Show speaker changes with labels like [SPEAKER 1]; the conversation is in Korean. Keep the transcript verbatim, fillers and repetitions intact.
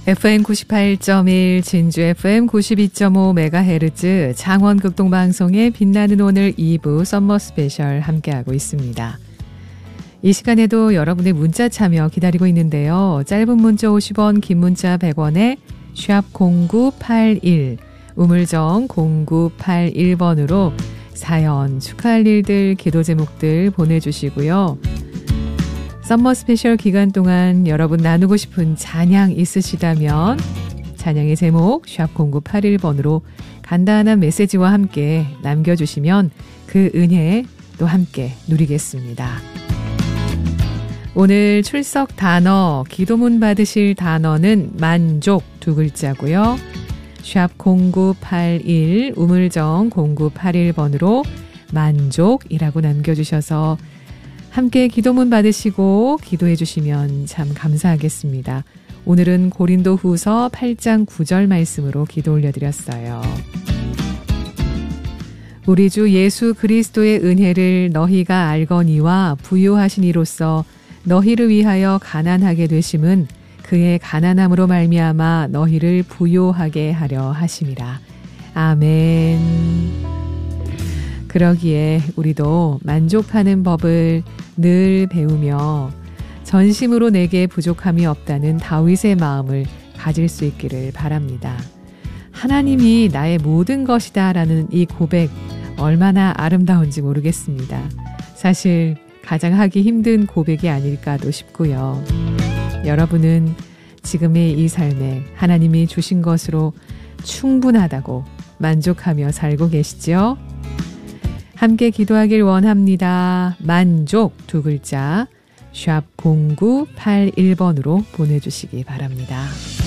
[SPEAKER 1] 에프엠 구십팔 점 일 진주 에프엠 구십이 점 오 메가헤르츠 장원 극동방송의 빛나는 오늘 이 부 썸머 스페셜 함께하고 있습니다. 이 시간에도 여러분의 문자 참여 기다리고 있는데요. 짧은 문자 오십 원, 긴 문자 백 원에 샵 공구팔일, 우물정 공구팔일 번으로 사연, 축하할 일들, 기도 제목들 보내주시고요. 썸머 스페셜 기간 동안 여러분 나누고 싶은 찬양 있으시다면 찬양의 제목 샵 공구팔일 번으로 간단한 메시지와 함께 남겨주시면 그 은혜 또 함께 누리겠습니다. 오늘 출석 단어, 기도문 받으실 단어는 만족 두 글자고요. 샵 공구팔일, 우물정 공구팔일 번으로 만족이라고 남겨주셔서 함께 기도문 받으시고 기도해 주시면 참 감사하겠습니다. 오늘은 고린도 후서 팔 장 구 절 말씀으로 기도 올려드렸어요. 우리 주 예수 그리스도의 은혜를 너희가 알거니와 부요하신 이로써 너희를 위하여 가난하게 되심은 그의 가난함으로 말미암아 너희를 부요하게 하려 하심이라. 아멘. 그러기에 우리도 만족하는 법을 늘 배우며 전심으로 내게 부족함이 없다는 다윗의 마음을 가질 수 있기를 바랍니다. 하나님이 나의 모든 것이다 라는 이 고백 얼마나 아름다운지 모르겠습니다. 사실 가장 하기 힘든 고백이 아닐까도 싶고요. 여러분은 지금의 이 삶에 하나님이 주신 것으로 충분하다고 만족하며 살고 계시죠? 함께 기도하길 원합니다. 만족 두 글자 샵 공구팔일 번으로 보내주시기 바랍니다.